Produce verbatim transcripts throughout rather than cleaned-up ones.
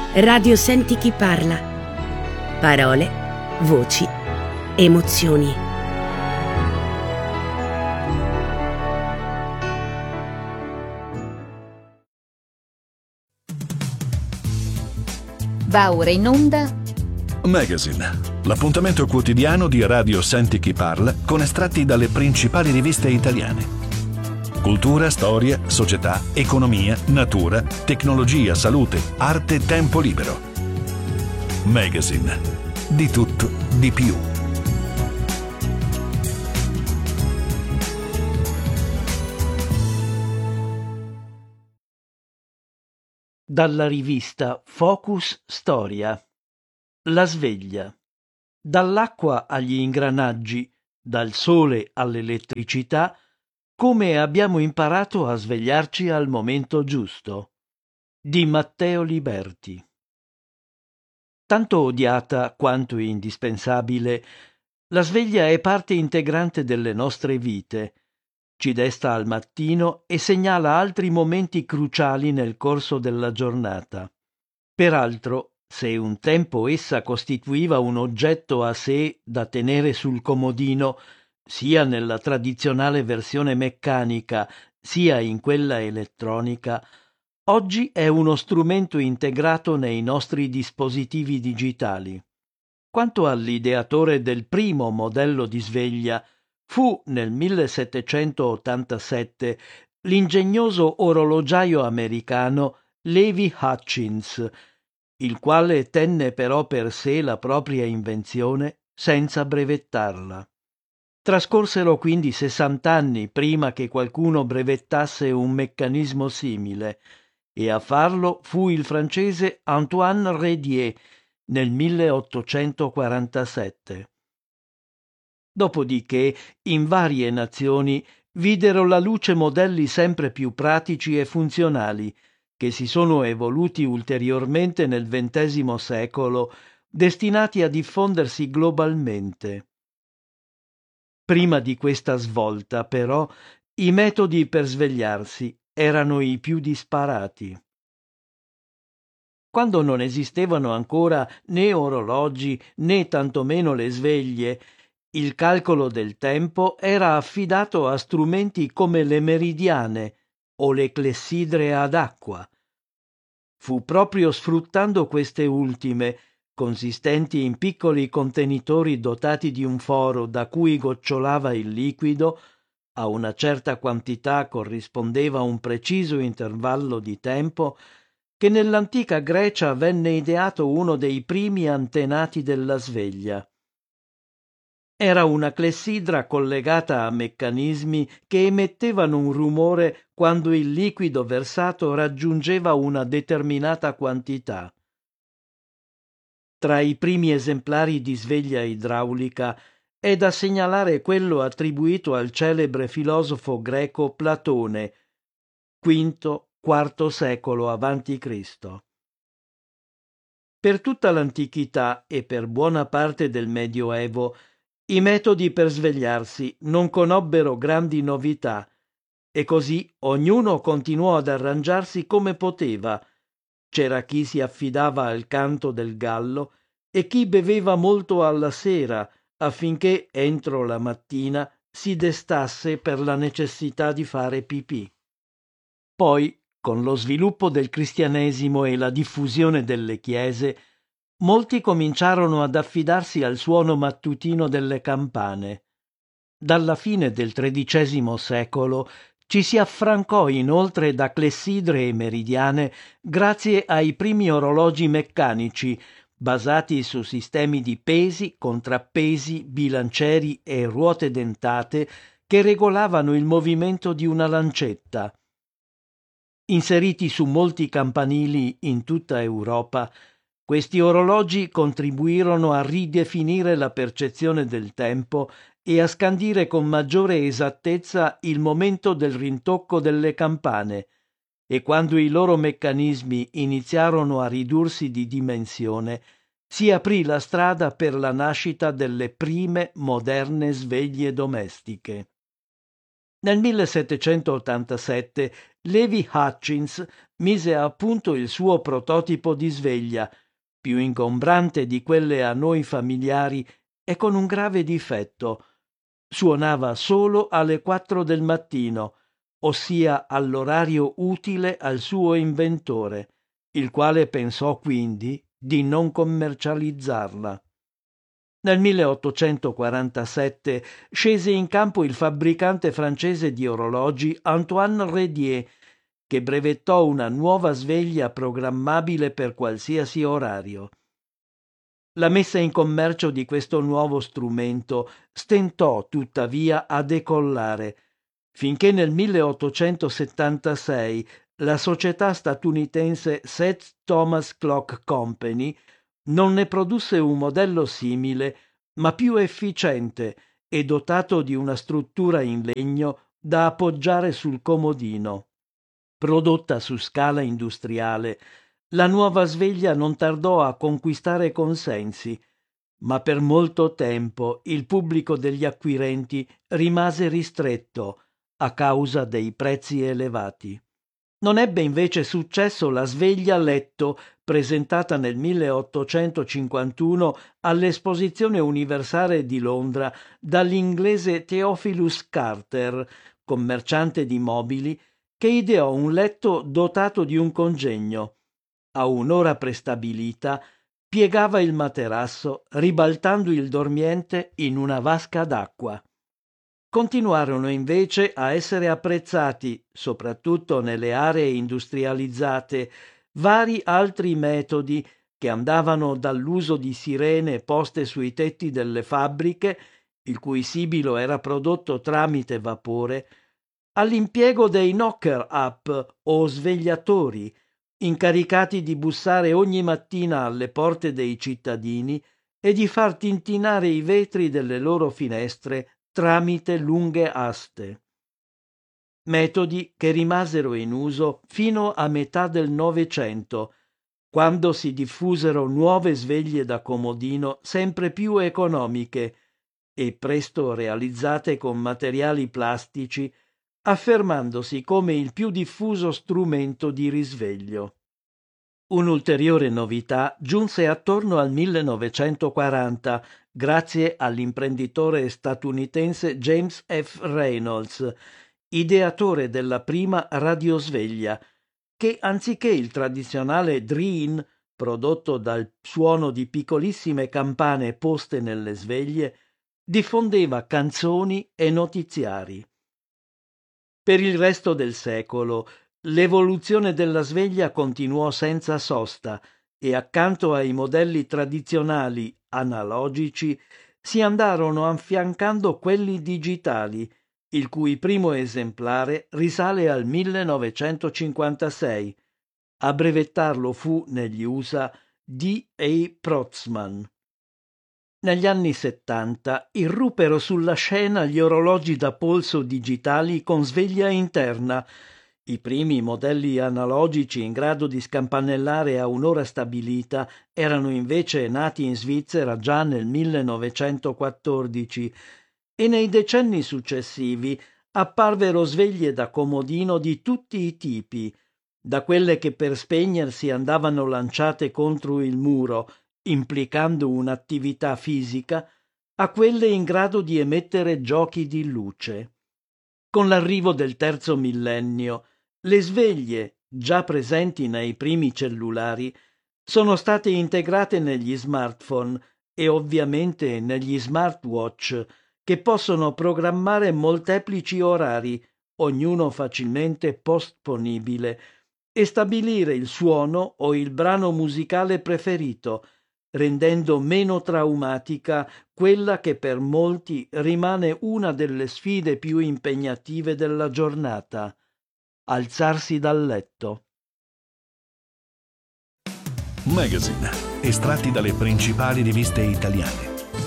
Radio Senti chi parla. Parole, voci, emozioni. Va ora in onda Magazine, l'appuntamento quotidiano di Radio Senti chi parla con estratti dalle principali riviste italiane. Cultura, storia, società, economia, natura, tecnologia, salute, arte, tempo libero. Magazine. Di tutto, di più. Dalla rivista Focus Storia. La sveglia. Dall'acqua agli ingranaggi, dal sole all'elettricità, come abbiamo imparato a svegliarci al momento giusto. Di Matteo Liberti. Tanto odiata quanto indispensabile, la sveglia è parte integrante delle nostre vite. Ci desta al mattino e segnala altri momenti cruciali nel corso della giornata. Peraltro, se un tempo essa costituiva un oggetto a sé da tenere sul comodino, sia nella tradizionale versione meccanica, sia in quella elettronica, oggi è uno strumento integrato nei nostri dispositivi digitali. Quanto all'ideatore del primo modello di sveglia, fu nel millesettecentottantasette l'ingegnoso orologiaio americano Levi Hutchins, il quale tenne però per sé la propria invenzione senza brevettarla. Trascorsero quindi sessant'anni prima che qualcuno brevettasse un meccanismo simile, e a farlo fu il francese Antoine Redier nel milleottocentoquarantasette. Dopodiché, in varie nazioni videro la luce modelli sempre più pratici e funzionali, che si sono evoluti ulteriormente nel ventesimo secolo, destinati a diffondersi globalmente. Prima di questa svolta, però, i metodi per svegliarsi erano i più disparati. Quando non esistevano ancora né orologi né tantomeno le sveglie, il calcolo del tempo era affidato a strumenti come le meridiane o le clessidre ad acqua. Fu proprio sfruttando queste ultime, consistenti in piccoli contenitori dotati di un foro da cui gocciolava il liquido, a una certa quantità corrispondeva un preciso intervallo di tempo, che nell'antica Grecia venne ideato uno dei primi antenati della sveglia. Era una clessidra collegata a meccanismi che emettevano un rumore quando il liquido versato raggiungeva una determinata quantità. Tra i primi esemplari di sveglia idraulica è da segnalare quello attribuito al celebre filosofo greco Platone, quinto quarto secolo avanti Cristo. Per tutta l'antichità e per buona parte del Medioevo i metodi per svegliarsi non conobbero grandi novità, e così ognuno continuò ad arrangiarsi come poteva. C'era chi si affidava al canto del gallo e chi beveva molto alla sera affinché entro la mattina si destasse per la necessità di fare pipì. Poi, con lo sviluppo del cristianesimo e la diffusione delle chiese, molti cominciarono ad affidarsi al suono mattutino delle campane. Dalla fine del tredicesimo secolo ci si affrancò inoltre da clessidre e meridiane grazie ai primi orologi meccanici, basati su sistemi di pesi, contrappesi, bilancieri e ruote dentate che regolavano il movimento di una lancetta. Inseriti su molti campanili in tutta Europa, questi orologi contribuirono a ridefinire la percezione del tempo e a scandire con maggiore esattezza il momento del rintocco delle campane, e quando i loro meccanismi iniziarono a ridursi di dimensione, si aprì la strada per la nascita delle prime moderne sveglie domestiche. Nel millesettecentottantasette Levi Hutchins mise a punto il suo prototipo di sveglia, più ingombrante di quelle a noi familiari e con un grave difetto. Suonava solo alle quattro del mattino, ossia all'orario utile al suo inventore, il quale pensò quindi di non commercializzarla. Nel milleottocentoquarantasette scese in campo il fabbricante francese di orologi Antoine Redier, che brevettò una nuova sveglia programmabile per qualsiasi orario. La messa in commercio di questo nuovo strumento stentò tuttavia a decollare, finché nel milleottocentosettantasei la società statunitense Seth Thomas Clock Company non ne produsse un modello simile, ma più efficiente e dotato di una struttura in legno da appoggiare sul comodino. Prodotta su scala industriale, la nuova sveglia non tardò a conquistare consensi, ma per molto tempo il pubblico degli acquirenti rimase ristretto a causa dei prezzi elevati. Non ebbe invece successo la sveglia a letto presentata nel milleottocentocinquantuno all'Esposizione Universale di Londra dall'inglese Theophilus Carter, commerciante di mobili, che ideò un letto dotato di un congegno. A un'ora prestabilita piegava il materasso, ribaltando il dormiente in una vasca d'acqua. Continuarono invece a essere apprezzati, soprattutto nelle aree industrializzate, vari altri metodi che andavano dall'uso di sirene poste sui tetti delle fabbriche, il cui sibilo era prodotto tramite vapore, all'impiego dei knocker-up o svegliatori, incaricati di bussare ogni mattina alle porte dei cittadini e di far tintinare i vetri delle loro finestre tramite lunghe aste. Metodi che rimasero in uso fino a metà del Novecento, quando si diffusero nuove sveglie da comodino sempre più economiche e presto realizzate con materiali plastici, affermandosi come il più diffuso strumento di risveglio. Un'ulteriore novità giunse attorno al millenovecentoquaranta, grazie all'imprenditore statunitense James F. Reynolds, ideatore della prima radiosveglia, che anziché il tradizionale dreen, prodotto dal suono di piccolissime campane poste nelle sveglie, diffondeva canzoni e notiziari. Per il resto del secolo, l'evoluzione della sveglia continuò senza sosta e accanto ai modelli tradizionali analogici si andarono affiancando quelli digitali, il cui primo esemplare risale al millenovecentocinquantasei. A brevettarlo fu negli U S A D A Protzman. Negli anni settanta irruppero sulla scena gli orologi da polso digitali con sveglia interna. I primi modelli analogici in grado di scampanellare a un'ora stabilita erano invece nati in Svizzera già nel millenovecentoquattordici e nei decenni successivi apparvero sveglie da comodino di tutti i tipi, da quelle che per spegnersi andavano lanciate contro il muro, implicando un'attività fisica, a quelle in grado di emettere giochi di luce. Con l'arrivo del terzo millennio, le sveglie, già presenti nei primi cellulari, sono state integrate negli smartphone e ovviamente negli smartwatch, che possono programmare molteplici orari, ognuno facilmente postponibile, e stabilire il suono o il brano musicale preferito, rendendo meno traumatica quella che per molti rimane una delle sfide più impegnative della giornata: alzarsi dal letto. Magazine, estratti dalle principali riviste italiane.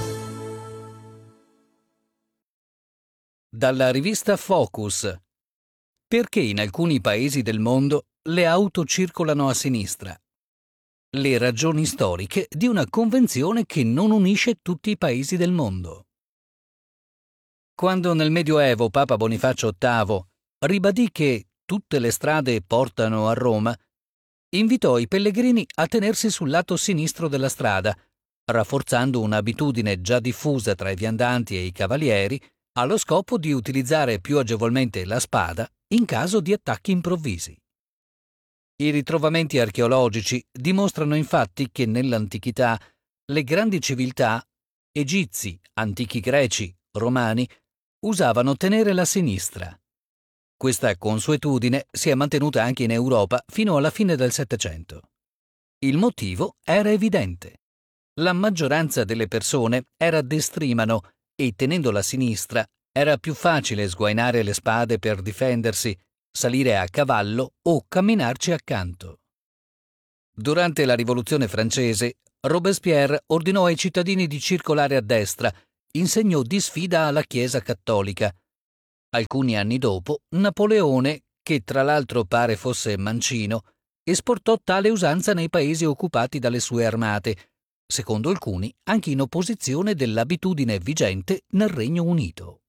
Dalla rivista Focus. Perché in alcuni paesi del mondo le auto circolano a sinistra? Le ragioni storiche di una convenzione che non unisce tutti i paesi del mondo. Quando nel Medioevo Papa Bonifacio ottavo ribadì che tutte le strade portano a Roma, invitò i pellegrini a tenersi sul lato sinistro della strada, rafforzando un'abitudine già diffusa tra i viandanti e i cavalieri, allo scopo di utilizzare più agevolmente la spada in caso di attacchi improvvisi. I ritrovamenti archeologici dimostrano infatti che nell'antichità le grandi civiltà, egizi, antichi greci, romani, usavano tenere la sinistra. Questa consuetudine si è mantenuta anche in Europa fino alla fine del Settecento. Il motivo era evidente. La maggioranza delle persone era destrimano e, tenendo la sinistra, era più facile sguainare le spade per difendersi, salire a cavallo o camminarci accanto. Durante la Rivoluzione francese, Robespierre ordinò ai cittadini di circolare a destra, in segno di sfida alla Chiesa cattolica. Alcuni anni dopo, Napoleone, che tra l'altro pare fosse mancino, esportò tale usanza nei paesi occupati dalle sue armate, secondo alcuni anche in opposizione dell'abitudine vigente nel Regno Unito.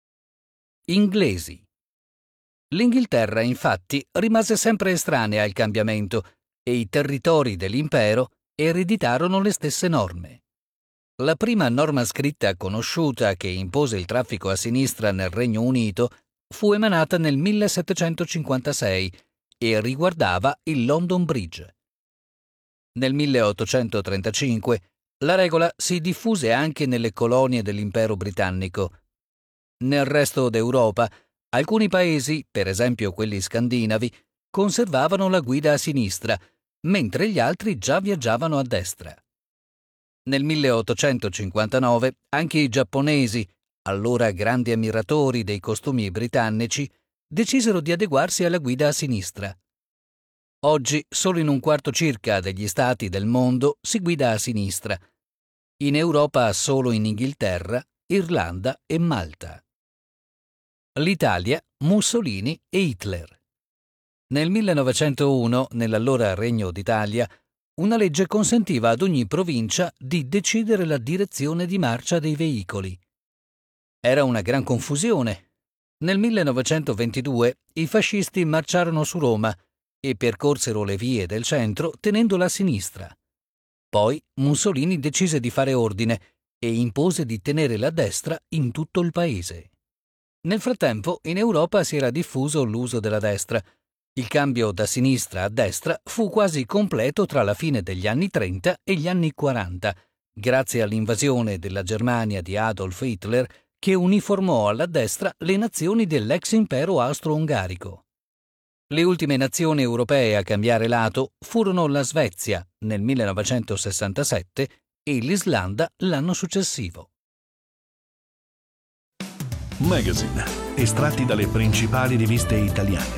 Inglesi. L'Inghilterra, infatti, rimase sempre estranea al cambiamento e i territori dell'impero ereditarono le stesse norme. La prima norma scritta conosciuta che impose il traffico a sinistra nel Regno Unito fu emanata nel millesettecentocinquantasei e riguardava il London Bridge. Nel milleottocentotrentacinque la regola si diffuse anche nelle colonie dell'impero britannico. Nel resto d'Europa, alcuni paesi, per esempio quelli scandinavi, conservavano la guida a sinistra, mentre gli altri già viaggiavano a destra. Nel milleottocentocinquantanove anche i giapponesi, allora grandi ammiratori dei costumi britannici, decisero di adeguarsi alla guida a sinistra. Oggi solo in un quarto circa degli stati del mondo si guida a sinistra. In Europa solo in Inghilterra, Irlanda e Malta. L'Italia, Mussolini e Hitler. Nel millenovecentouno, nell'allora Regno d'Italia, una legge consentiva ad ogni provincia di decidere la direzione di marcia dei veicoli. Era una gran confusione. Nel millenovecentoventidue i fascisti marciarono su Roma e percorsero le vie del centro tenendola a sinistra. Poi Mussolini decise di fare ordine e impose di tenere la destra in tutto il paese. Nel frattempo in Europa si era diffuso l'uso della destra. Il cambio da sinistra a destra fu quasi completo tra la fine degli anni trenta e gli anni quaranta, grazie all'invasione della Germania di Adolf Hitler, che uniformò alla destra le nazioni dell'ex impero austro-ungarico. Le ultime nazioni europee a cambiare lato furono la Svezia nel millenovecentosessantasette e l'Islanda l'anno successivo. Magazine, estratti dalle principali riviste italiane.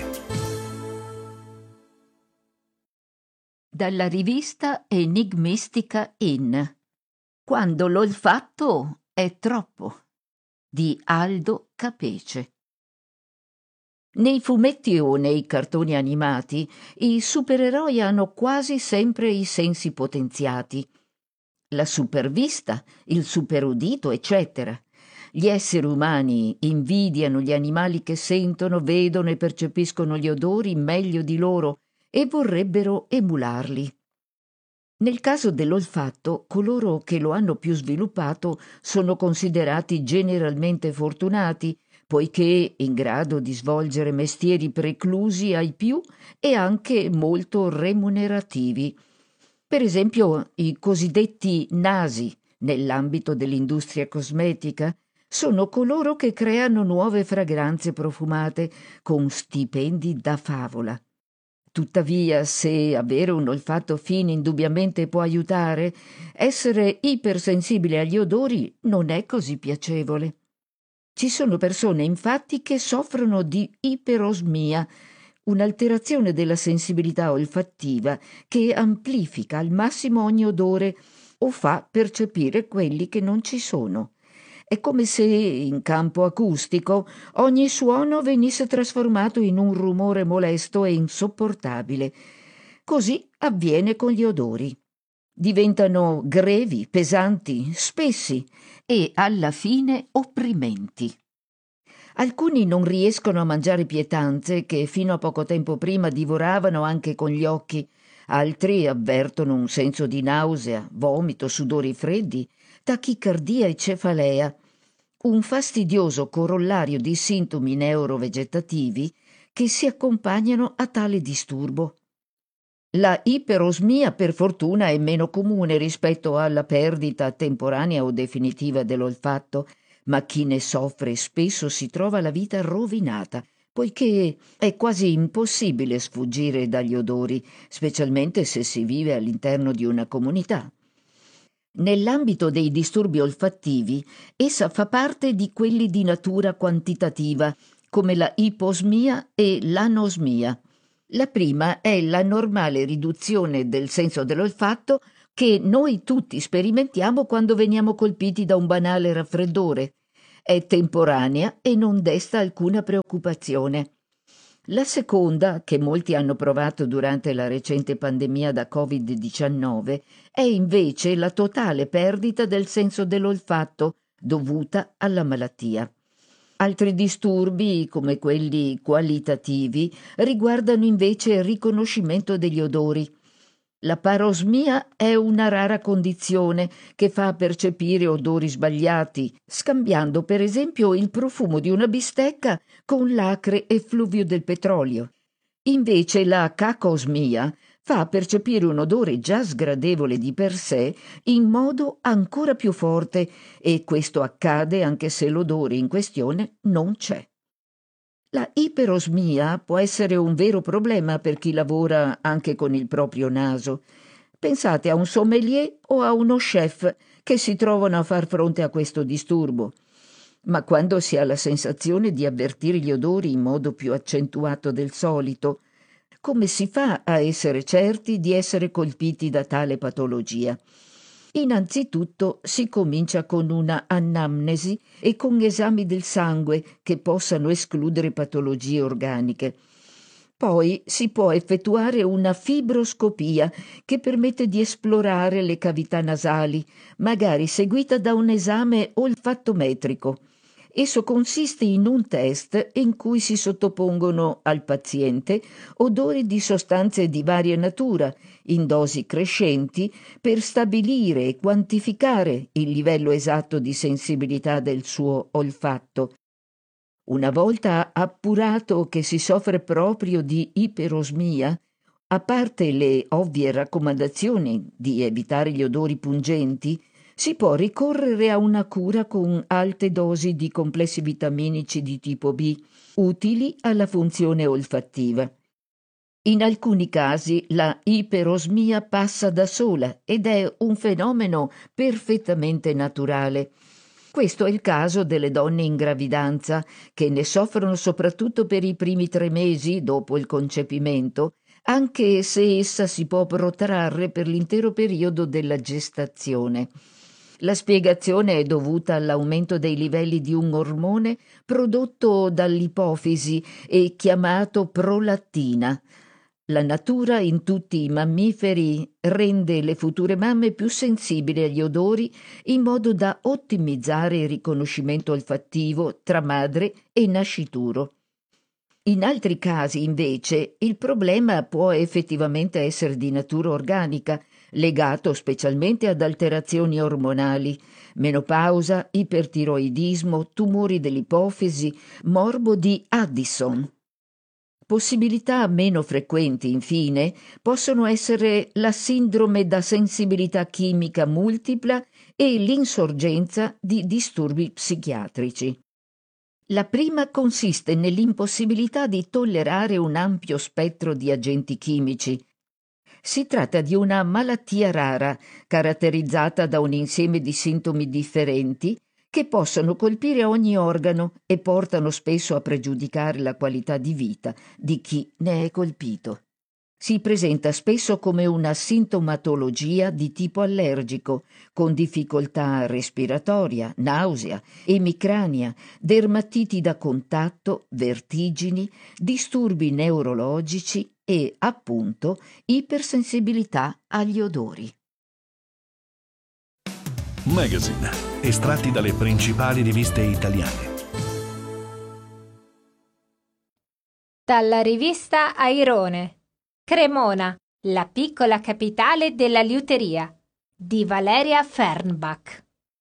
Dalla rivista enigmistica In. Quando l'olfatto è troppo, di Aldo Capece. Nei fumetti o nei cartoni animati i supereroi hanno quasi sempre i sensi potenziati. La supervista, il superudito, eccetera. Gli esseri umani invidiano gli animali che sentono, vedono e percepiscono gli odori meglio di loro e vorrebbero emularli. Nel caso dell'olfatto, coloro che lo hanno più sviluppato sono considerati generalmente fortunati, poiché in grado di svolgere mestieri preclusi ai più e anche molto remunerativi. Per esempio, i cosiddetti nasi, nell'ambito dell'industria cosmetica, sono coloro che creano nuove fragranze profumate con stipendi da favola. Tuttavia, se avere un olfatto fine indubbiamente può aiutare, essere ipersensibile agli odori non è così piacevole. Ci sono persone, infatti, che soffrono di iperosmia, un'alterazione della sensibilità olfattiva che amplifica al massimo ogni odore o fa percepire quelli che non ci sono. È come se, in campo acustico, ogni suono venisse trasformato in un rumore molesto e insopportabile. Così avviene con gli odori. Diventano grevi, pesanti, spessi e alla fine opprimenti. Alcuni non riescono a mangiare pietanze che fino a poco tempo prima divoravano anche con gli occhi, altri avvertono un senso di nausea, vomito, sudori freddi, tachicardia e cefalea, un fastidioso corollario di sintomi neurovegetativi che si accompagnano a tale disturbo. La iperosmia, per fortuna, è meno comune rispetto alla perdita temporanea o definitiva dell'olfatto, ma chi ne soffre spesso si trova la vita rovinata, poiché è quasi impossibile sfuggire dagli odori, specialmente se si vive all'interno di una comunità. Nell'ambito dei disturbi olfattivi, essa fa parte di quelli di natura quantitativa, come la iposmia e l'anosmia. La prima è la normale riduzione del senso dell'olfatto che noi tutti sperimentiamo quando veniamo colpiti da un banale raffreddore. È temporanea e non desta alcuna preoccupazione. La seconda, che molti hanno provato durante la recente pandemia da covid diciannove, è invece la totale perdita del senso dell'olfatto dovuta alla malattia. Altri disturbi, come quelli qualitativi, riguardano invece il riconoscimento degli odori. La parosmia è una rara condizione che fa percepire odori sbagliati, scambiando per esempio il profumo di una bistecca con l'acre effluvio del petrolio. Invece la cacosmia fa percepire un odore già sgradevole di per sé in modo ancora più forte, e questo accade anche se l'odore in questione non c'è. La iperosmia può essere un vero problema per chi lavora anche con il proprio naso. Pensate a un sommelier o a uno chef che si trovano a far fronte a questo disturbo. Ma quando si ha la sensazione di avvertire gli odori in modo più accentuato del solito, come si fa a essere certi di essere colpiti da tale patologia? Innanzitutto si comincia con una anamnesi e con esami del sangue che possano escludere patologie organiche. Poi si può effettuare una fibroscopia che permette di esplorare le cavità nasali, magari seguita da un esame olfattometrico. Esso consiste in un test in cui si sottopongono al paziente odori di sostanze di varia natura, in dosi crescenti, per stabilire e quantificare il livello esatto di sensibilità del suo olfatto. Una volta appurato che si soffre proprio di iperosmia, a parte le ovvie raccomandazioni di evitare gli odori pungenti, si può ricorrere a una cura con alte dosi di complessi vitaminici di tipo B, utili alla funzione olfattiva. In alcuni casi la iperosmia passa da sola ed è un fenomeno perfettamente naturale. Questo è il caso delle donne in gravidanza, che ne soffrono soprattutto per i primi tre mesi dopo il concepimento, anche se essa si può protrarre per l'intero periodo della gestazione. La spiegazione è dovuta all'aumento dei livelli di un ormone prodotto dall'ipofisi e chiamato prolattina. La natura in tutti i mammiferi rende le future mamme più sensibili agli odori in modo da ottimizzare il riconoscimento olfattivo tra madre e nascituro. In altri casi, invece, il problema può effettivamente essere di natura organica, legato specialmente ad alterazioni ormonali, menopausa, ipertiroidismo, tumori dell'ipofisi, morbo di Addison. Possibilità meno frequenti, infine, possono essere la sindrome da sensibilità chimica multipla e l'insorgenza di disturbi psichiatrici. La prima consiste nell'impossibilità di tollerare un ampio spettro di agenti chimici. Si tratta di una malattia rara, caratterizzata da un insieme di sintomi differenti che possono colpire ogni organo e portano spesso a pregiudicare la qualità di vita di chi ne è colpito. Si presenta spesso come una sintomatologia di tipo allergico, con difficoltà respiratoria, nausea, emicrania, dermatiti da contatto, vertigini, disturbi neurologici e, appunto, ipersensibilità agli odori. Magazine, estratti dalle principali riviste italiane. Dalla rivista Airone. Cremona, la piccola capitale della liuteria, di Valeria Fernbach.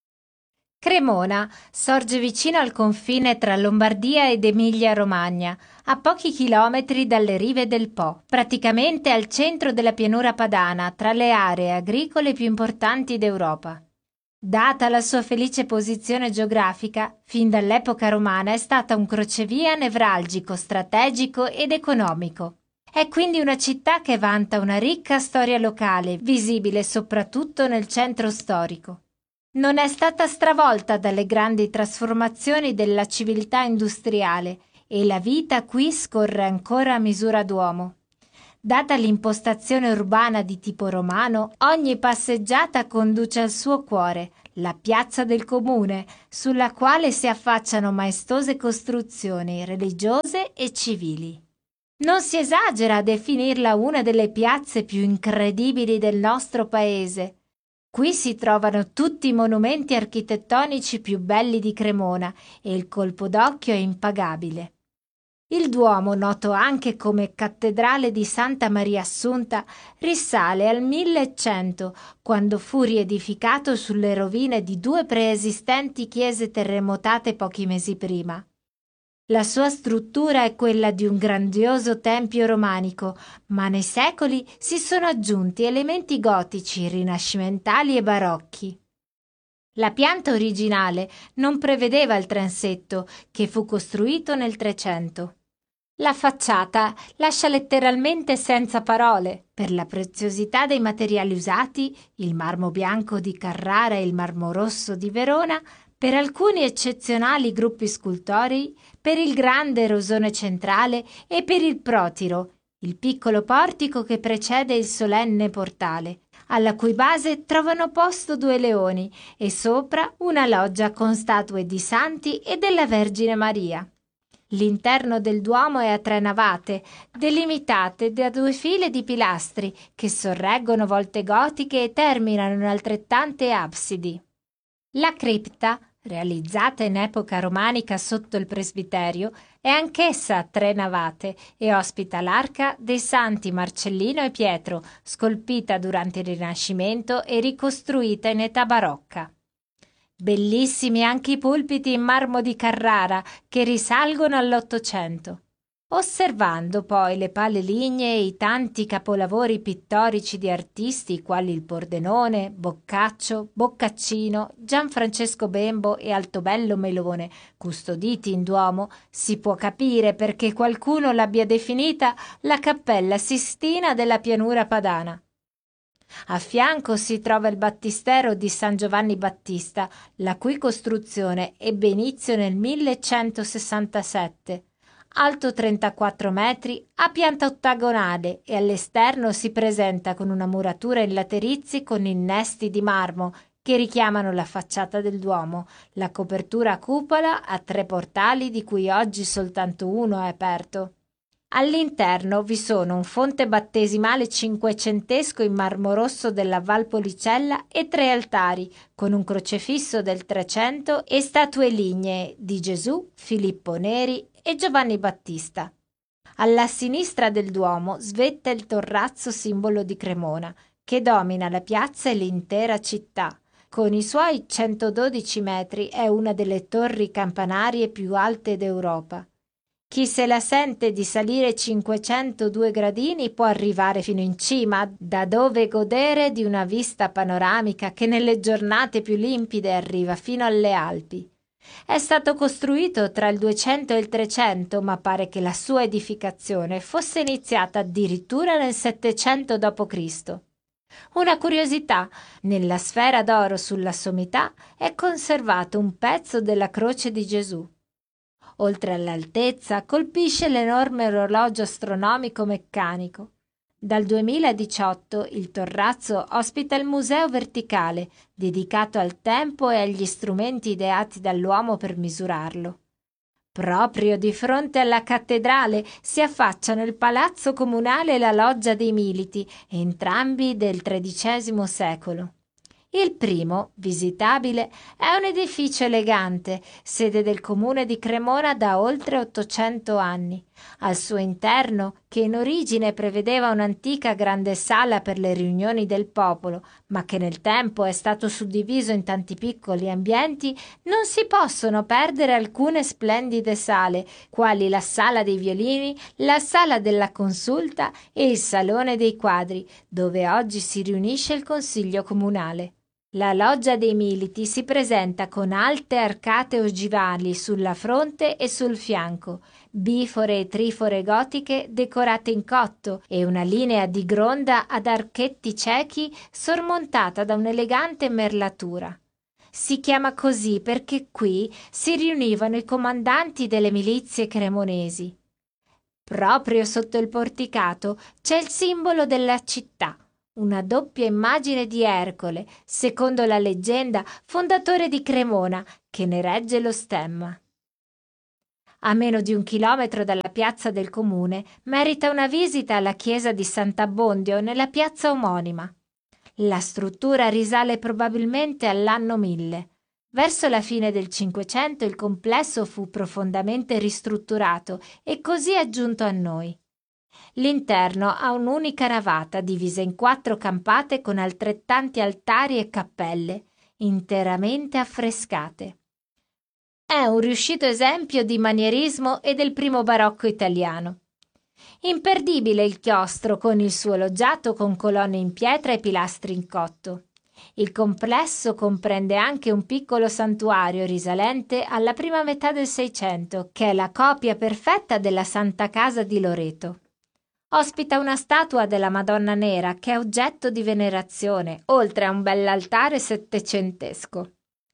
Cremona sorge vicino al confine tra Lombardia ed Emilia-Romagna, a pochi chilometri dalle rive del Po, praticamente al centro della pianura padana, tra le aree agricole più importanti d'Europa. Data la sua felice posizione geografica, fin dall'epoca romana è stata un crocevia nevralgico, strategico ed economico. È quindi una città che vanta una ricca storia locale, visibile soprattutto nel centro storico. Non è stata stravolta dalle grandi trasformazioni della civiltà industriale e la vita qui scorre ancora a misura d'uomo. Data l'impostazione urbana di tipo romano, ogni passeggiata conduce al suo cuore, la piazza del comune, sulla quale si affacciano maestose costruzioni religiose e civili. Non si esagera a definirla una delle piazze più incredibili del nostro paese. Qui si trovano tutti i monumenti architettonici più belli di Cremona e il colpo d'occhio è impagabile. Il Duomo, noto anche come Cattedrale di Santa Maria Assunta, risale al millecento, quando fu riedificato sulle rovine di due preesistenti chiese terremotate pochi mesi prima. La sua struttura è quella di un grandioso tempio romanico, ma nei secoli si sono aggiunti elementi gotici, rinascimentali e barocchi. La pianta originale non prevedeva il transetto, che fu costruito nel Trecento. La facciata lascia letteralmente senza parole per la preziosità dei materiali usati, il marmo bianco di Carrara e il marmo rosso di Verona, per alcuni eccezionali gruppi scultorei, per il grande rosone centrale e per il protiro, il piccolo portico che precede il solenne portale, alla cui base trovano posto due leoni e sopra una loggia con statue di santi e della Vergine Maria. L'interno del Duomo è a tre navate, delimitate da due file di pilastri che sorreggono volte gotiche e terminano in altrettante absidi. La cripta, realizzata in epoca romanica sotto il presbiterio, è anch'essa a tre navate e ospita l'arca dei santi Marcellino e Pietro, scolpita durante il Rinascimento e ricostruita in età barocca. Bellissimi anche i pulpiti in marmo di Carrara che risalgono all'Ottocento. Osservando poi le pale lignee e i tanti capolavori pittorici di artisti quali il Pordenone, Boccaccio, Boccaccino, Gianfrancesco Bembo e Altobello Melone, custoditi in Duomo, si può capire perché qualcuno l'abbia definita la Cappella Sistina della pianura padana. A fianco si trova il battistero di San Giovanni Battista, la cui costruzione ebbe inizio nel millecentosessantasette. Alto trentaquattro metri, a pianta ottagonale e all'esterno si presenta con una muratura in laterizi con innesti di marmo che richiamano la facciata del Duomo, la copertura a cupola a tre portali di cui oggi soltanto uno è aperto. All'interno vi sono un fonte battesimale cinquecentesco in marmo rosso della Valpolicella e tre altari, con un crocefisso del Trecento e statue lignee di Gesù, Filippo Neri e Giovanni Battista. Alla sinistra del Duomo svetta il torrazzo simbolo di Cremona, che domina la piazza e l'intera città. Con i suoi centododici metri è una delle torri campanarie più alte d'Europa. Chi se la sente di salire cinquecentodue gradini può arrivare fino in cima, da dove godere di una vista panoramica che nelle giornate più limpide arriva fino alle Alpi. È stato costruito tra il duecento e il trecento, ma pare che la sua edificazione fosse iniziata addirittura nel settecento dopo Cristo. Una curiosità: nella sfera d'oro sulla sommità è conservato un pezzo della croce di Gesù. Oltre all'altezza, colpisce l'enorme orologio astronomico meccanico. Dal duemiladiciotto il torrazzo ospita il Museo Verticale, dedicato al tempo e agli strumenti ideati dall'uomo per misurarlo. Proprio di fronte alla cattedrale si affacciano il Palazzo Comunale e la Loggia dei Militi, entrambi del tredicesimo secolo. Il primo, visitabile, è un edificio elegante, sede del comune di Cremona da oltre ottocento anni, Al suo interno, che in origine prevedeva un'antica grande sala per le riunioni del popolo, ma che nel tempo è stato suddiviso in tanti piccoli ambienti, non si possono perdere alcune splendide sale, quali la sala dei violini, la sala della consulta e il salone dei quadri, dove oggi si riunisce il consiglio comunale. La loggia dei militi si presenta con alte arcate ogivali sulla fronte e sul fianco, bifore e trifore gotiche decorate in cotto e una linea di gronda ad archetti ciechi sormontata da un'elegante merlatura. Si chiama così perché qui si riunivano i comandanti delle milizie cremonesi. Proprio sotto il porticato c'è il simbolo della città, una doppia immagine di Ercole, secondo la leggenda fondatore di Cremona, che ne regge lo stemma. A meno di un chilometro dalla piazza del comune merita una visita alla chiesa di Sant'Abbondio nella piazza omonima. La struttura risale probabilmente all'anno mille. Verso la fine del Cinquecento il complesso fu profondamente ristrutturato e così aggiunto a noi. L'interno ha un'unica navata divisa in quattro campate con altrettanti altari e cappelle, interamente affrescate. È un riuscito esempio di manierismo e del primo barocco italiano. Imperdibile il chiostro con il suo loggiato con colonne in pietra e pilastri in cotto. Il complesso comprende anche un piccolo santuario risalente alla prima metà del Seicento, che è la copia perfetta della Santa Casa di Loreto. Ospita una statua della Madonna Nera che è oggetto di venerazione, oltre a un bell'altare settecentesco.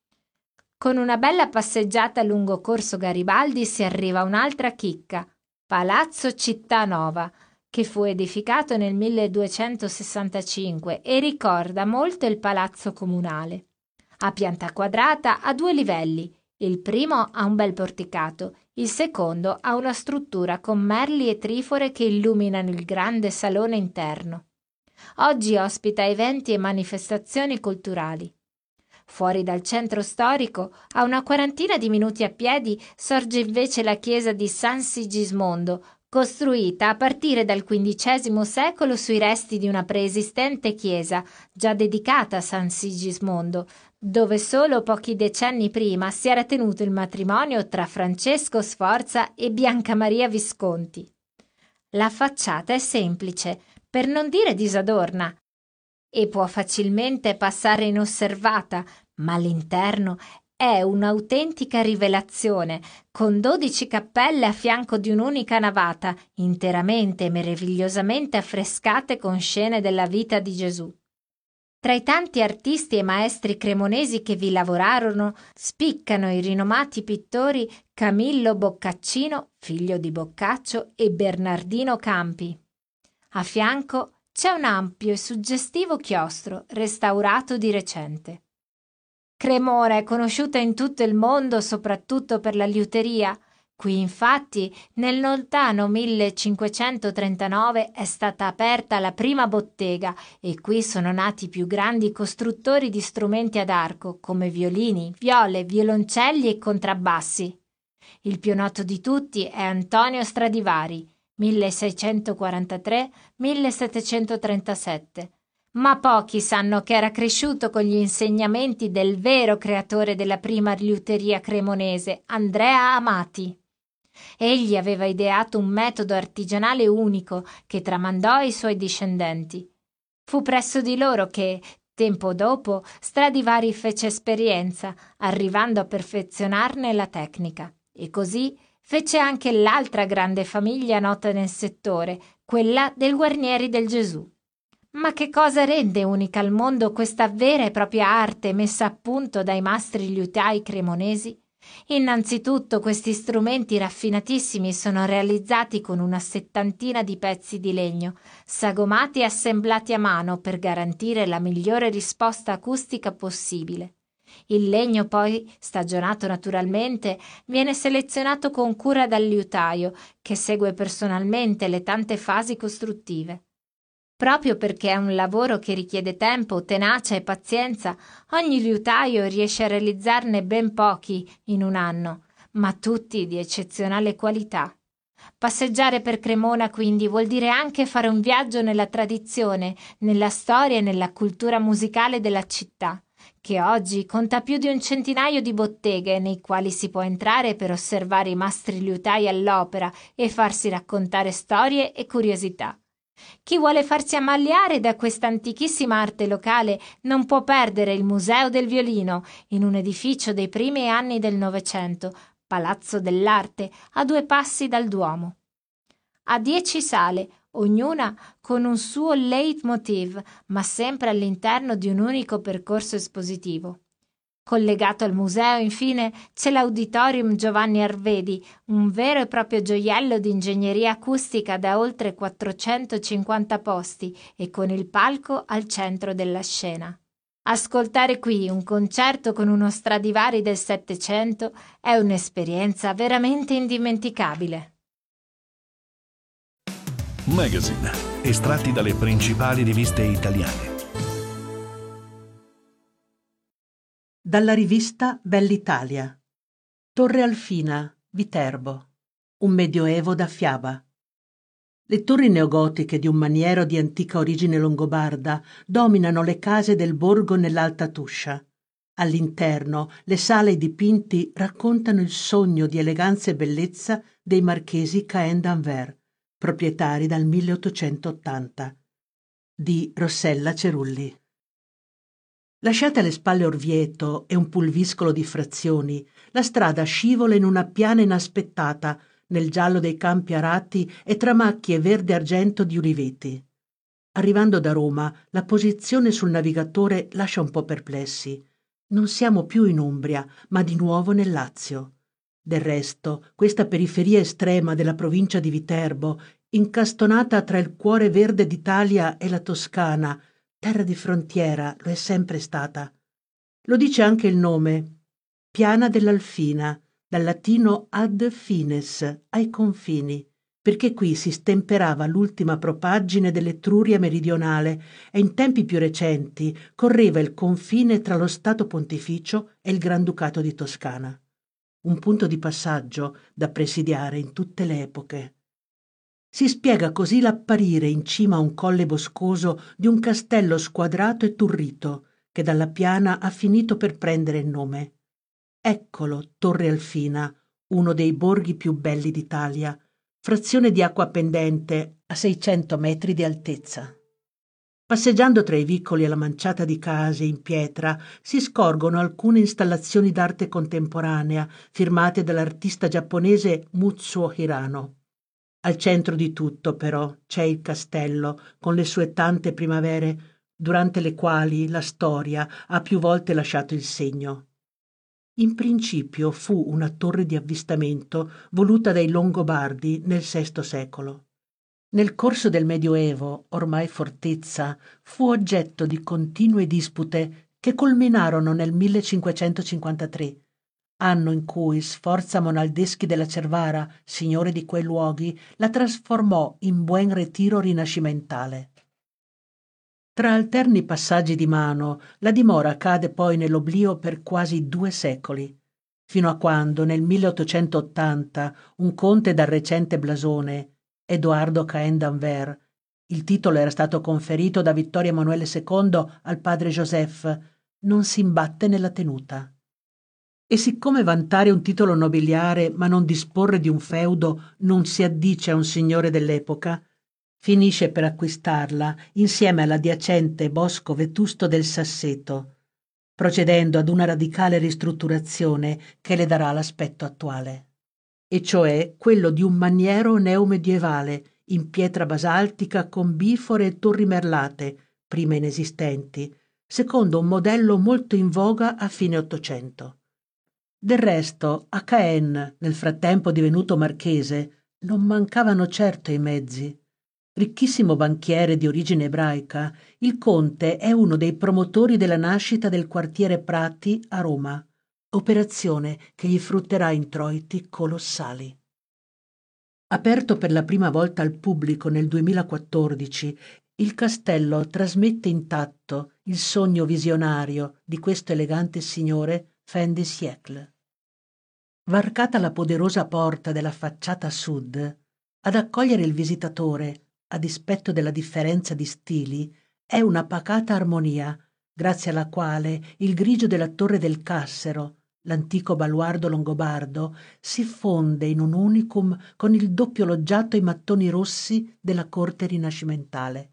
Con una bella passeggiata lungo Corso Garibaldi si arriva a un'altra chicca, Palazzo Cittanova, che fu edificato nel milleduecentosessantacinque e ricorda molto il palazzo comunale. A pianta quadrata ha due livelli, il primo ha un bel porticato, il secondo ha una struttura con merli e trifore che illuminano il grande salone interno. Oggi ospita eventi e manifestazioni culturali. Fuori dal centro storico, a una quarantina di minuti a piedi, sorge invece la chiesa di San Sigismondo, costruita a partire dal quindicesimo secolo sui resti di una preesistente chiesa già dedicata a San Sigismondo, dove solo pochi decenni prima si era tenuto il matrimonio tra Francesco Sforza e Bianca Maria Visconti. La facciata è semplice, per non dire disadorna, e può facilmente passare inosservata, ma l'interno è un'autentica rivelazione, con dodici cappelle a fianco di un'unica navata, interamente e meravigliosamente affrescate con scene della vita di Gesù. Tra i tanti artisti e maestri cremonesi che vi lavorarono spiccano i rinomati pittori Camillo Boccaccino, figlio di Boccaccio, e Bernardino Campi. A fianco c'è un ampio e suggestivo chiostro, restaurato di recente. Cremona è conosciuta in tutto il mondo soprattutto per la liuteria. Qui infatti nel lontano millecinquecentotrentanove è stata aperta la prima bottega e qui sono nati i più grandi costruttori di strumenti ad arco come violini, viole, violoncelli e contrabbassi. Il più noto di tutti è Antonio Stradivari, milleseicentoquarantatré millesettecentotrentasette. Ma pochi sanno che era cresciuto con gli insegnamenti del vero creatore della prima liuteria cremonese, Andrea Amati. Egli aveva ideato un metodo artigianale unico che tramandò ai suoi discendenti. Fu presso di loro che, tempo dopo, Stradivari fece esperienza, arrivando a perfezionarne la tecnica. E così fece anche l'altra grande famiglia nota nel settore, quella del Guarnieri del Gesù. Ma che cosa rende unica al mondo questa vera e propria arte messa a punto dai mastri liutai cremonesi? Innanzitutto questi strumenti raffinatissimi sono realizzati con una settantina di pezzi di legno, sagomati e assemblati a mano per garantire la migliore risposta acustica possibile. Il legno poi, stagionato naturalmente, viene selezionato con cura dal liutaio, che segue personalmente le tante fasi costruttive. Proprio perché è un lavoro che richiede tempo, tenacia e pazienza, ogni liutaio riesce a realizzarne ben pochi in un anno, ma tutti di eccezionale qualità. Passeggiare per Cremona quindi vuol dire anche fare un viaggio nella tradizione, nella storia e nella cultura musicale della città, che oggi conta più di un centinaio di botteghe nei quali si può entrare per osservare i mastri liutai all'opera e farsi raccontare storie e curiosità. Chi vuole farsi ammaliare da questa antichissima arte locale non può perdere il Museo del Violino, in un edificio dei primi anni del Novecento, Palazzo dell'Arte, a due passi dal Duomo. Ha dieci sale, ognuna con un suo leitmotiv, ma sempre all'interno di un unico percorso espositivo. Collegato al museo, infine, c'è l'Auditorium Giovanni Arvedi, un vero e proprio gioiello di ingegneria acustica da oltre quattrocentocinquanta posti e con il palco al centro della scena. Ascoltare qui un concerto con uno Stradivari del Settecento è un'esperienza veramente indimenticabile. Magazine, estratti dalle principali riviste italiane. Dalla rivista Bell'Italia. Torre Alfina, Viterbo. Un medioevo da fiaba. Le torri neogotiche di un maniero di antica origine longobarda dominano le case del borgo nell'Alta Tuscia. All'interno, le sale dipinti raccontano il sogno di eleganza e bellezza dei marchesi Cahen d'Anvers, proprietari dal milleottocentottanta. Di Rossella Cerulli. Lasciate alle spalle Orvieto e un pulviscolo di frazioni, la strada scivola in una piana inaspettata, nel giallo dei campi arati e tra macchie verde argento di uliveti. Arrivando da Roma, la posizione sul navigatore lascia un po' perplessi. Non siamo più in Umbria, ma di nuovo nel Lazio. Del resto, questa periferia estrema della provincia di Viterbo, incastonata tra il cuore verde d'Italia e la Toscana, terra di frontiera, lo è sempre stata. Lo dice anche il nome, Piana dell'Alfina, dal latino ad fines, ai confini, perché qui si stemperava l'ultima propaggine dell'Etruria meridionale e in tempi più recenti correva il confine tra lo Stato Pontificio e il Granducato di Toscana. Un punto di passaggio da presidiare in tutte le epoche. Si spiega così l'apparire in cima a un colle boscoso di un castello squadrato e turrito, che dalla piana ha finito per prendere il nome. Eccolo, Torre Alfina, uno dei borghi più belli d'Italia, frazione di acqua pendente a seicento metri di altezza. Passeggiando tra i vicoli e la manciata di case in pietra si scorgono alcune installazioni d'arte contemporanea firmate dall'artista giapponese Mutsuo Hirano. Al centro di tutto, però, c'è il castello, con le sue tante primavere, durante le quali la storia ha più volte lasciato il segno. In principio fu una torre di avvistamento voluta dai Longobardi nel sesto secolo. Nel corso del Medioevo, ormai fortezza, fu oggetto di continue dispute che culminarono nel millecinquecentocinquantatré, anno in cui Sforza Monaldeschi della Cervara, signore di quei luoghi, la trasformò in buen ritiro rinascimentale. Tra alterni passaggi di mano, la dimora cade poi nell'oblio per quasi due secoli, fino a quando nel milleottocentottanta un conte dal recente blasone, Edoardo Cahen d'Anvers, il titolo era stato conferito da Vittorio Emanuele secondo al padre Joseph, non si imbatte nella tenuta. E siccome vantare un titolo nobiliare ma non disporre di un feudo non si addice a un signore dell'epoca, finisce per acquistarla insieme all'adiacente bosco vetusto del Sasseto, procedendo ad una radicale ristrutturazione che le darà l'aspetto attuale, e cioè quello di un maniero neomedievale in pietra basaltica con bifore e torri merlate, prima inesistenti, secondo un modello molto in voga a fine Ottocento. Del resto, a Cahen, nel frattempo divenuto marchese, non mancavano certo i mezzi. Ricchissimo banchiere di origine ebraica, il conte è uno dei promotori della nascita del quartiere Prati a Roma, operazione che gli frutterà introiti colossali. Aperto per la prima volta al pubblico nel duemilaquattordici, il castello trasmette intatto il sogno visionario di questo elegante signore fin de siècle. Varcata la poderosa porta della facciata sud, Ad accogliere il visitatore, a dispetto della differenza di stili, è una pacata armonia, grazie alla quale il grigio della Torre del Cassero, l'antico baluardo longobardo, si fonde in un unicum con il doppio loggiato in mattoni rossi della corte rinascimentale.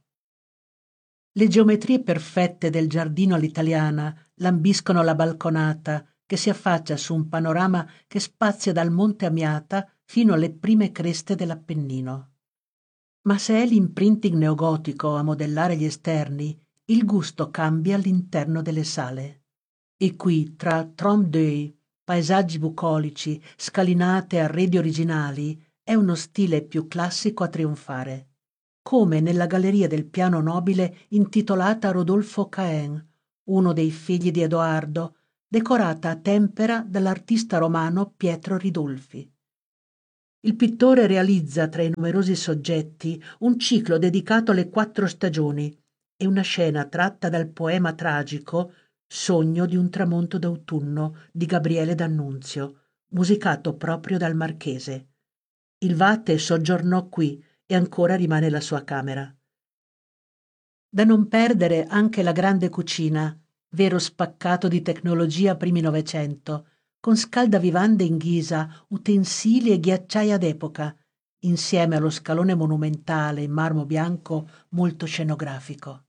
Le geometrie perfette del giardino all'italiana lambiscono la balconata che si affaccia su un panorama che spazia dal Monte Amiata fino alle prime creste dell'Appennino. Ma se è l'imprinting neogotico a modellare gli esterni, il gusto cambia all'interno delle sale. E qui, tra trompe d'œil, paesaggi bucolici, scalinate e arredi originali, è uno stile più classico a trionfare. Come nella galleria del piano nobile intitolata Rodolfo Cahen, uno dei figli di Edoardo, decorata a tempera dall'artista romano Pietro Ridolfi. Il pittore realizza tra i numerosi soggetti un ciclo dedicato alle quattro stagioni e una scena tratta dal poema tragico Sogno di un tramonto d'autunno di Gabriele D'Annunzio, musicato proprio dal Marchese. Il Vate soggiornò qui e ancora rimane la sua camera. Da non perdere anche la grande cucina, vero spaccato di tecnologia primi Novecento, con scaldavivande in ghisa, utensili e ghiacciaia d'epoca, insieme allo scalone monumentale in marmo bianco molto scenografico.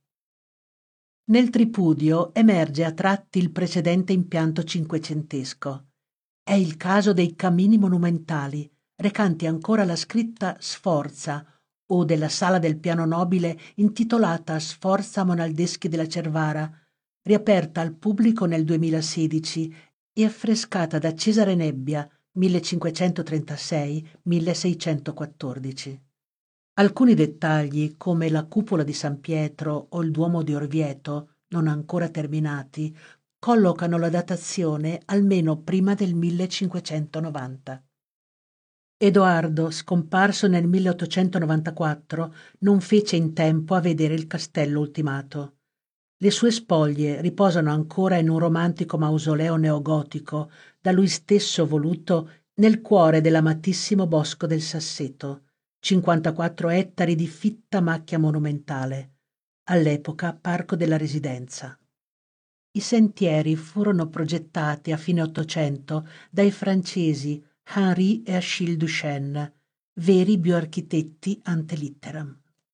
Nel tripudio emerge a tratti il precedente impianto cinquecentesco. È il caso dei camini monumentali, recanti ancora la scritta Sforza, o della sala del piano nobile intitolata Sforza Monaldeschi della Cervara, riaperta al pubblico nel duemilasedici e affrescata da Cesare Nebbia, millecinquecentotrentasei milleseicentoquattordici. Alcuni dettagli, come la cupola di San Pietro o il Duomo di Orvieto, non ancora terminati, collocano la datazione almeno prima del millecinquecentonovanta. Edoardo, scomparso nel milleottocentonovantaquattro, non fece in tempo a vedere il castello ultimato. Le sue spoglie riposano ancora in un romantico mausoleo neogotico, da lui stesso voluto nel cuore dell'amatissimo Bosco del Sasseto, cinquantaquattro ettari di fitta macchia monumentale, all'epoca parco della Residenza. I sentieri furono progettati a fine Ottocento dai francesi Henri e Achille Duchesne, veri bioarchitetti ante litteram.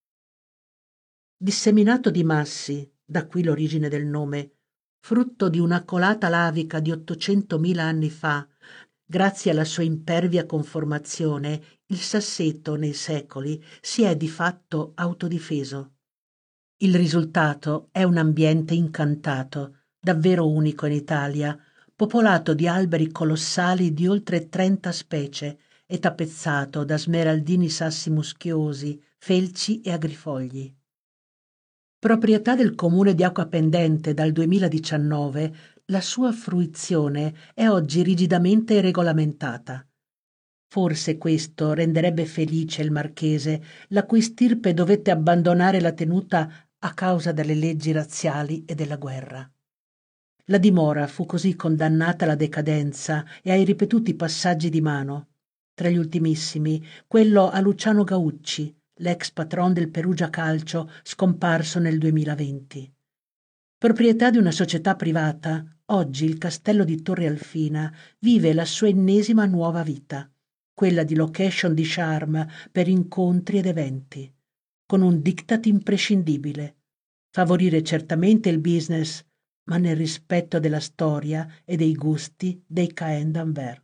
Disseminato di massi, da qui l'origine del nome, frutto di una colata lavica di ottocentomila anni fa, grazie alla sua impervia conformazione, il Sasseto nei secoli si è di fatto autodifeso. Il risultato è un ambiente incantato, davvero unico in Italia, popolato di alberi colossali di oltre trenta specie e tappezzato da smeraldini sassi muschiosi, felci e agrifogli. Proprietà del comune di Acquapendente dal duemiladiciannove, la sua fruizione è oggi rigidamente regolamentata. Forse questo renderebbe felice il marchese, la cui stirpe dovette abbandonare la tenuta a causa delle leggi razziali e della guerra. La dimora fu così condannata alla decadenza e ai ripetuti passaggi di mano. Tra gli ultimissimi, quello a Luciano Gaucci, l'ex patron del Perugia Calcio, scomparso nel duemilaventi. Proprietà di una società privata, oggi il castello di Torre Alfina vive la sua ennesima nuova vita, quella di location di charme per incontri ed eventi, con un diktat imprescindibile: favorire certamente il business, ma nel rispetto della storia e dei gusti dei Cahen d'Anvers.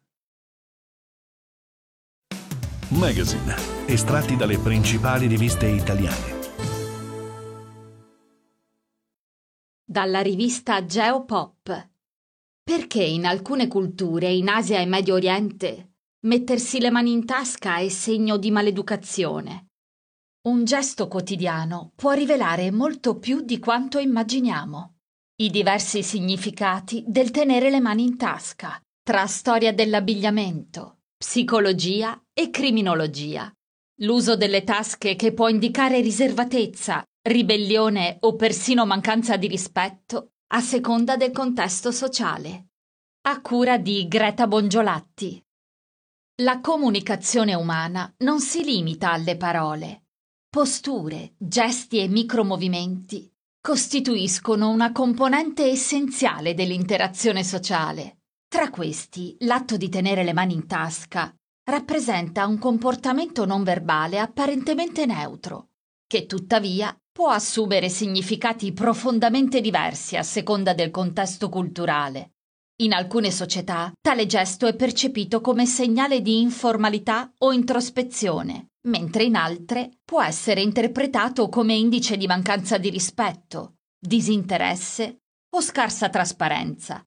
Magazine, estratti dalle principali riviste italiane. Dalla rivista Geopop. Perché in alcune culture, in Asia e Medio Oriente, mettersi le mani in tasca è segno di maleducazione? Un gesto quotidiano può rivelare molto più di quanto immaginiamo. I diversi significati del tenere le mani in tasca, tra storia dell'abbigliamento, psicologia e criminologia. L'uso delle tasche che può indicare riservatezza, ribellione o persino mancanza di rispetto a seconda del contesto sociale. A cura di Greta Bongiolatti. La comunicazione umana non si limita alle parole. Posture, gesti e micromovimenti costituiscono una componente essenziale dell'interazione sociale. Tra questi, l'atto di tenere le mani in tasca rappresenta un comportamento non verbale apparentemente neutro, che tuttavia può assumere significati profondamente diversi a seconda del contesto culturale. In alcune società tale gesto è percepito come segnale di informalità o introspezione, mentre in altre può essere interpretato come indice di mancanza di rispetto, disinteresse o scarsa trasparenza.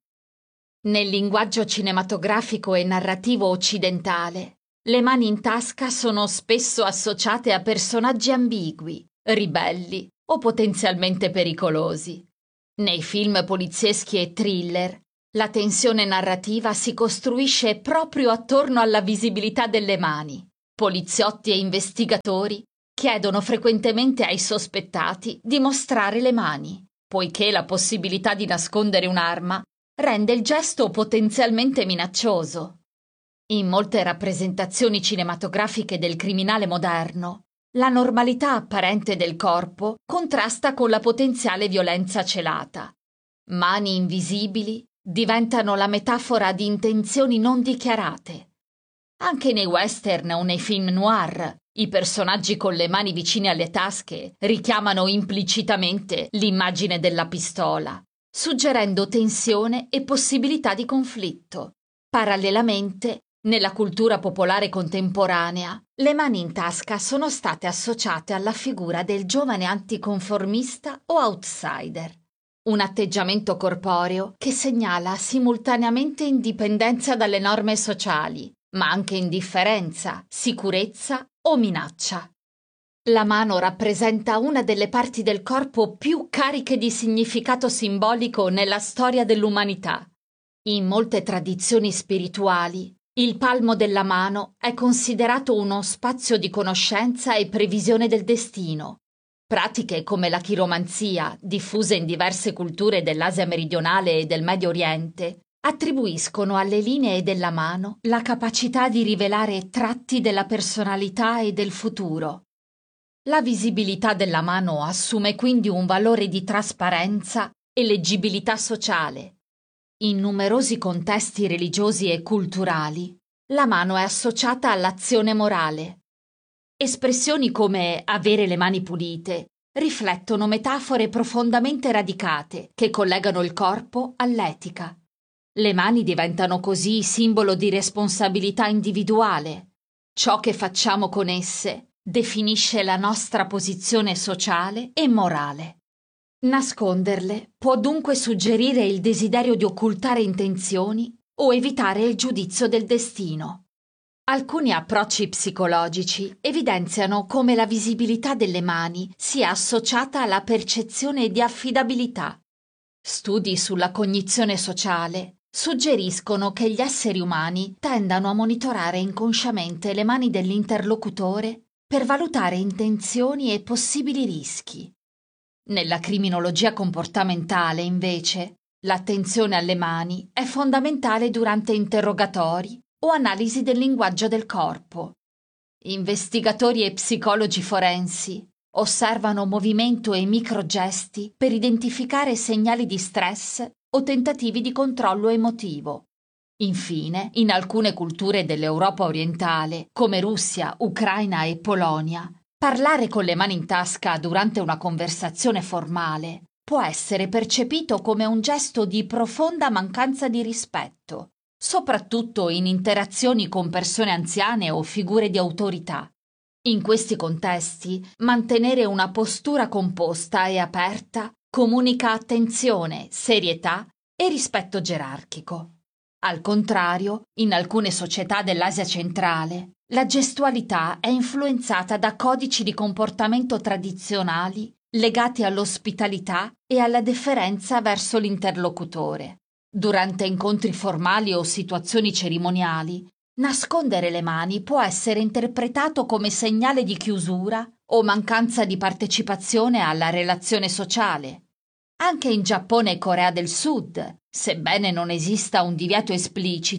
Nel linguaggio cinematografico e narrativo occidentale, le mani in tasca sono spesso associate a personaggi ambigui, ribelli o potenzialmente pericolosi. Nei film polizieschi e thriller, la tensione narrativa si costruisce proprio attorno alla visibilità delle mani. Poliziotti e investigatori chiedono frequentemente ai sospettati di mostrare le mani, poiché la possibilità di nascondere un'arma rende il gesto potenzialmente minaccioso. In molte rappresentazioni cinematografiche del criminale moderno, la normalità apparente del corpo contrasta con la potenziale violenza celata. Mani invisibili diventano la metafora di intenzioni non dichiarate. Anche nei western o nei film noir, i personaggi con le mani vicine alle tasche richiamano implicitamente l'immagine della pistola, suggerendo tensione e possibilità di conflitto. Parallelamente, nella cultura popolare contemporanea, le mani in tasca sono state associate alla figura del giovane anticonformista o outsider. Un atteggiamento corporeo che segnala simultaneamente indipendenza dalle norme sociali, ma anche indifferenza, sicurezza o minaccia. La mano rappresenta una delle parti del corpo più cariche di significato simbolico nella storia dell'umanità. In molte tradizioni spirituali, il palmo della mano è considerato uno spazio di conoscenza e previsione del destino. Pratiche come la chiromanzia, diffuse in diverse culture dell'Asia meridionale e del Medio Oriente, attribuiscono alle linee della mano la capacità di rivelare tratti della personalità e del futuro. La visibilità della mano assume quindi un valore di trasparenza e leggibilità sociale. In numerosi contesti religiosi e culturali, la mano è associata all'azione morale. Espressioni come avere le mani pulite riflettono metafore profondamente radicate che collegano il corpo all'etica. Le mani diventano così simbolo di responsabilità individuale. Ciò che facciamo con esse definisce la nostra posizione sociale e morale. Nasconderle può dunque suggerire il desiderio di occultare intenzioni o evitare il giudizio del destino. Alcuni approcci psicologici evidenziano come la visibilità delle mani sia associata alla percezione di affidabilità. Studi sulla cognizione sociale suggeriscono che gli esseri umani tendano a monitorare inconsciamente le mani dell'interlocutore per valutare intenzioni e possibili rischi. Nella criminologia comportamentale, invece, l'attenzione alle mani è fondamentale durante interrogatori o analisi del linguaggio del corpo. Investigatori e psicologi forensi osservano movimento e microgesti per identificare segnali di stress o tentativi di controllo emotivo. Infine, in alcune culture dell'Europa orientale, come Russia, Ucraina e Polonia, parlare con le mani in tasca durante una conversazione formale può essere percepito come un gesto di profonda mancanza di rispetto, soprattutto in interazioni con persone anziane o figure di autorità. In questi contesti, mantenere una postura composta e aperta comunica attenzione, serietà e rispetto gerarchico. Al contrario, in alcune società dell'Asia centrale, la gestualità è influenzata da codici di comportamento tradizionali legati all'ospitalità e alla deferenza verso l'interlocutore. Durante incontri formali o situazioni cerimoniali, nascondere le mani può essere interpretato come segnale di chiusura o mancanza di partecipazione alla relazione sociale. Anche in Giappone e Corea del Sud, sebbene non esista un divieto esplicito,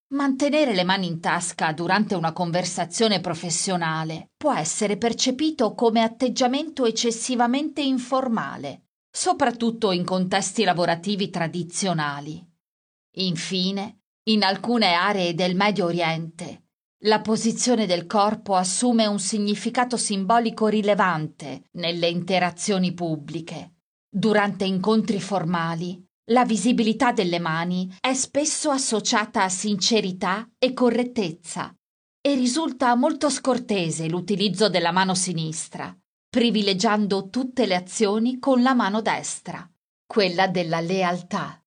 Mantenere le mani in tasca durante una conversazione professionale può essere percepito come atteggiamento eccessivamente informale, soprattutto in contesti lavorativi tradizionali. Infine, in alcune aree del Medio Oriente, la posizione del corpo assume un significato simbolico rilevante nelle interazioni pubbliche. Durante incontri formali, la visibilità delle mani è spesso associata a sincerità e correttezza e risulta molto scortese l'utilizzo della mano sinistra, privilegiando tutte le azioni con la mano destra, quella della lealtà.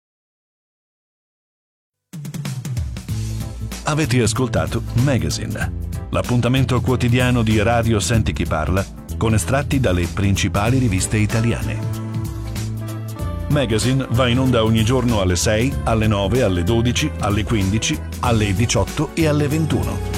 Avete ascoltato Magazine, l'appuntamento quotidiano di Radio Senti Chi Parla con estratti dalle principali riviste italiane. Magazine va in onda ogni giorno alle sei, alle nove, alle dodici, alle quindici, alle diciotto e alle ventuno.